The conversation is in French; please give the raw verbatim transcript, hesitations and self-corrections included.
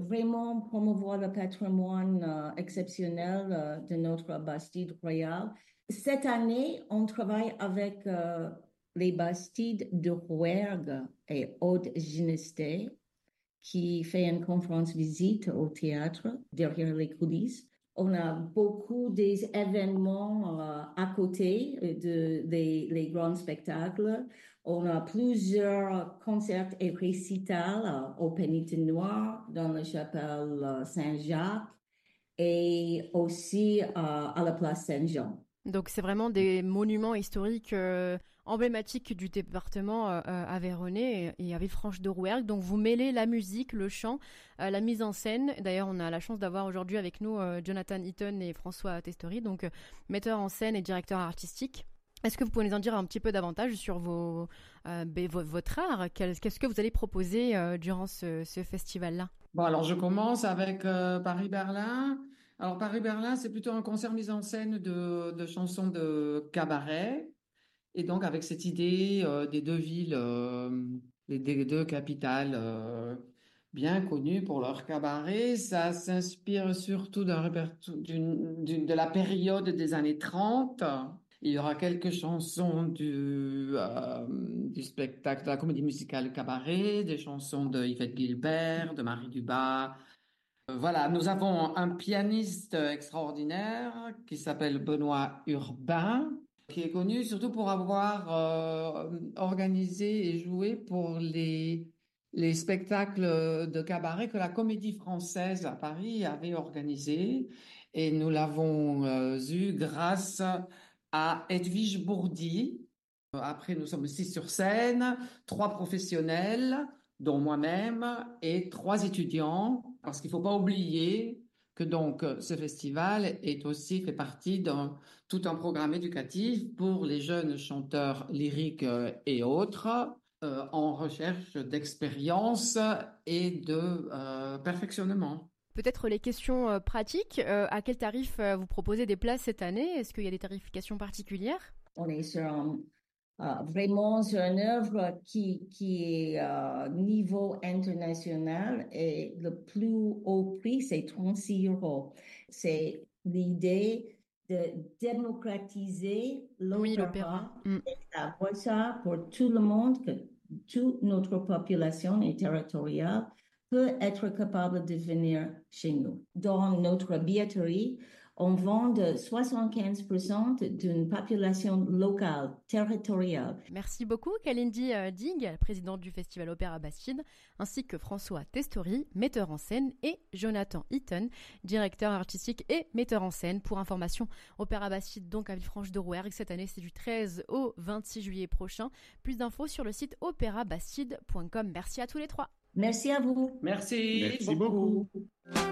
vraiment promouvoir le patrimoine euh, exceptionnel euh, de notre Bastide royale. Cette année, on travaille avec euh, les Bastides de Rouergue et Aude-Ginestet, qui fait une conférence visite au théâtre derrière les coulisses. On a beaucoup des événements euh, à côté de, des les grands spectacles. On a plusieurs concerts et récitals euh, au Pénitencier, dans la chapelle euh, Saint-Jacques et aussi euh, à la place Saint-Jean. Donc c'est vraiment des monuments historiques euh, emblématiques du département euh, Aveyronais et, et à Villefranche-de-Rouergue. Donc vous mêlez la musique, le chant, euh, la mise en scène. D'ailleurs, on a la chance d'avoir aujourd'hui avec nous euh, Jonathan Eaton et François Testori, donc euh, metteur en scène et directeur artistique. Est-ce que vous pouvez nous en dire un petit peu davantage sur vos, euh, ben, votre art? Qu'est-ce que vous allez proposer euh, durant ce, ce festival-là? Bon, alors je commence avec euh, Paris-Berlin. Alors Paris-Berlin, c'est plutôt un concert mis en scène de, de chansons de cabaret. Et donc avec cette idée euh, des deux villes, euh, les des deux capitales euh, bien connues pour leur cabaret, ça s'inspire surtout d'un répertoire d'une, d'une, de la période des années trente. Il y aura quelques chansons du, euh, du spectacle, de la comédie musicale Cabaret, des chansons de Yvette Guilbert, de Marie Dubas. Euh, Voilà, nous avons un pianiste extraordinaire qui s'appelle Benoît Urbain, qui est connu surtout pour avoir euh, organisé et joué pour les, les spectacles de cabaret que la Comédie Française à Paris avait organisé. Et nous l'avons euh, eu grâce à Edwige Bourdi. Après, nous sommes six sur scène, trois professionnels, dont moi-même, et trois étudiants, parce qu'il faut pas oublier que donc ce festival est aussi fait partie d'un tout un programme éducatif pour les jeunes chanteurs lyriques euh, et autres euh, en recherche d'expérience et de euh, perfectionnement. Peut-être les questions euh, pratiques. Euh, à quel tarif euh, vous proposez des places cette année? Est-ce qu'il y a des tarifications particulières? On est sur un, euh, vraiment sur une œuvre qui, qui est euh, niveau international et le plus haut prix, c'est trente-six euros. C'est l'idée de démocratiser Oui, l'opéra. l'opéra Mm. et d'avoir ça pour tout le monde, que toute notre population est territoriale peut être capable de venir chez nous. Dans notre billetterie, on vend de soixante-quinze pour cent d'une population locale, territoriale. Merci beaucoup Kalindi euh, Dig, présidente du Festival Opéra Bastide, ainsi que François Testori, metteur en scène, et Jonathan Eaton, directeur artistique et metteur en scène. Pour information, Opéra Bastide donc à Villefranche-de-Rouergue. Cette année, c'est du treize au vingt-six juillet prochain. Plus d'infos sur le site opéra bastide point com. Merci à tous les trois. Merci à vous. Merci, Merci beaucoup. beaucoup.